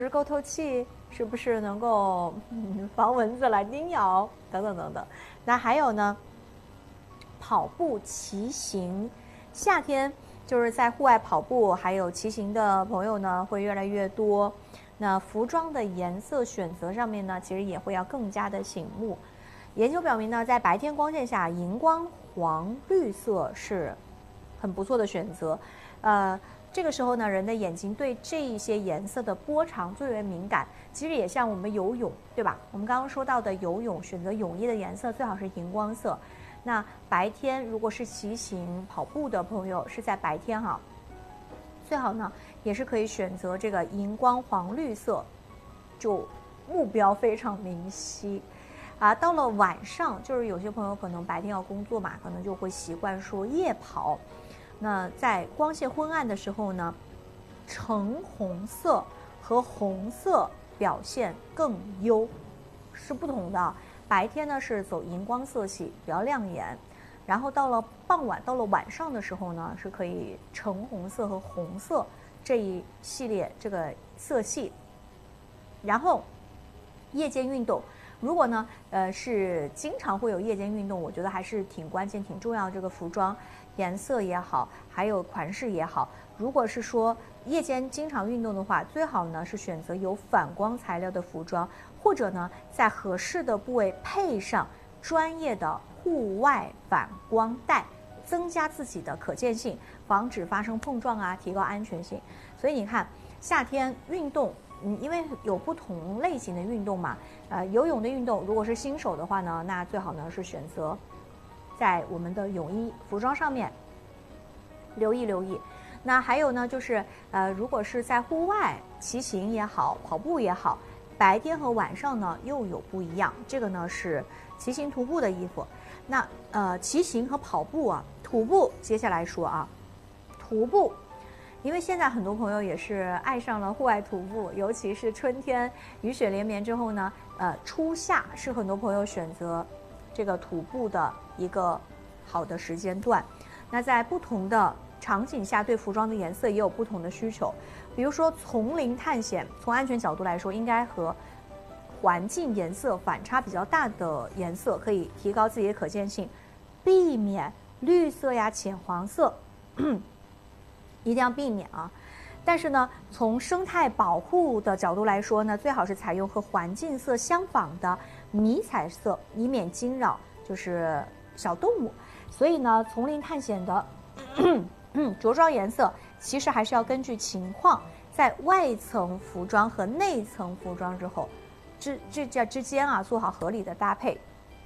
够透气，是不是能够防蚊子来叮咬等等等等。那还有呢，跑步、骑行，夏天就是在户外跑步还有骑行的朋友呢会越来越多。那服装的颜色选择上面呢，其实也会要更加的醒目。研究表明呢，在白天光线下，荧光黄绿色是很不错的选择。这个时候呢，人的眼睛对这一些颜色的波长最为敏感。其实也像我们游泳，对吧？我们刚刚说到的游泳，选择泳衣的颜色最好是荧光色。那白天如果是骑行、跑步的朋友，是在白天哈，最好呢也是可以选择这个荧光黄绿色，就目标非常明晰。到了晚上，就是有些朋友可能白天要工作嘛，可能就会习惯说夜跑。那在光线昏暗的时候呢，橙红色和红色表现更优，是不同的。白天呢是走荧光色系比较亮眼，然后到了傍晚，到了晚上的时候呢，是可以橙红色和红色这一系列这个色系。然后夜间运动，如果呢是经常会有夜间运动，我觉得还是挺关键挺重要的。这个服装颜色也好，还有款式也好，如果是说夜间经常运动的话，最好呢是选择有反光材料的服装，或者呢在合适的部位配上专业的户外反光带，增加自己的可见性，防止发生碰撞啊，提高安全性。所以你看夏天运动，因为有不同类型的运动嘛，游泳的运动如果是新手的话呢，那最好呢是选择在我们的泳衣服装上面留意。那还有呢，就是如果是在户外骑行也好，跑步也好，白天和晚上呢又有不一样。这个呢是骑行徒步的衣服。那骑行和跑步啊，徒步接下来说啊，徒步，因为现在很多朋友也是爱上了户外徒步，尤其是春天雨雪连绵之后呢，初夏是很多朋友选择这个徒步的一个好的时间段。那在不同的场景下，对服装的颜色也有不同的需求。比如说丛林探险，从安全角度来说，应该和环境颜色反差比较大的颜色，可以提高自己的可见性，避免绿色呀、浅黄色，一定要避免啊。但是呢，从生态保护的角度来说呢，最好是采用和环境色相仿的迷彩色，以免惊扰就是小动物。所以呢，丛林探险的着装颜色其实还是要根据情况，在外层服装和内层服装之间啊做好合理的搭配。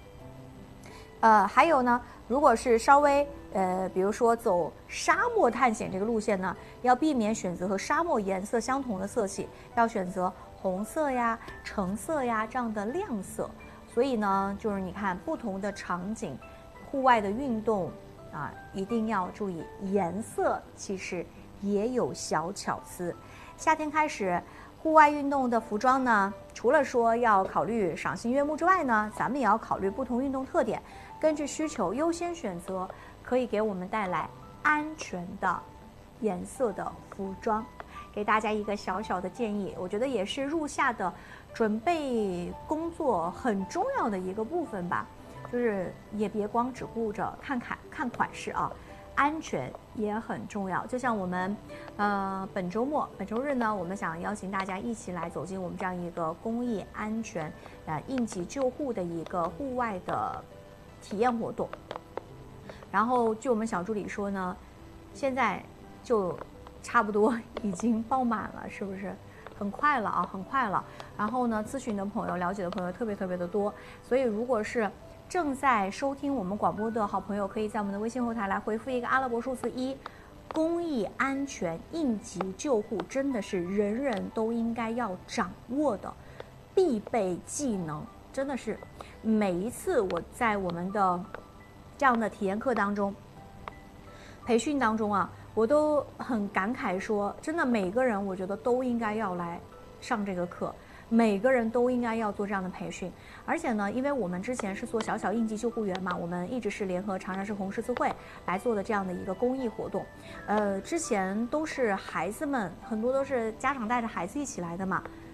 还有呢，如果是稍微比如说走沙漠探险这个路线呢，要避免选择和沙漠颜色相同的色系，要选择红色呀、橙色呀这样的亮色。所以呢，就是你看不同的场景，户外的运动啊，一定要注意颜色，其实也有小巧思。夏天开始，户外运动的服装呢，除了说要考虑赏心悦目之外呢，咱们也要考虑不同运动特点，根据需求优先选择可以给我们带来安全的颜色的服装。给大家一个小小的建议，我觉得也是入夏的准备工作很重要的一个部分吧，就是也别光只顾着看款式啊，安全也很重要。就像我们本周日呢，我们想邀请大家一起来走进我们这样一个公益安全应急救护的一个户外的体验活动。然后据我们小助理说呢，现在就差不多已经爆满了，是不是？很快了啊，很快了。然后呢，咨询的朋友、了解的朋友特别的多，所以如果是正在收听我们广播的好朋友，可以在我们的微信后台来回复一个阿拉伯数字1，公益安全应急救护真的是人人都应该要掌握的必备技能，真的是每一次我在我们的这样的体验课当中、培训当中啊，我都很感慨说，真的每个人我觉得都应该要来上这个课。 每个人都应该要做这样的培训。而且呢，因为我们之前是做小小应急救护员嘛，我们一直是联合长沙市红十字会来做的这样的一个公益活动。之前都是孩子们，很多都是家长带着孩子一起来的嘛。